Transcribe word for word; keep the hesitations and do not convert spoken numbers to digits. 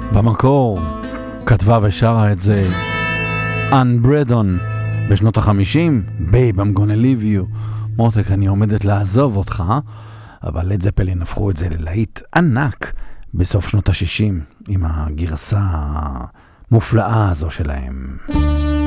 במקור כתבה ושרה את זה אן ברדון בשנות החמישים, Babe, I'm gonna leave you. מותק, אני עומדת לעזוב אותך, אבל לד זפלין הפכו את זה ללהיט ענק בסוף שנות ה-שישים עם הגרסה המופלאה הזו שלהם.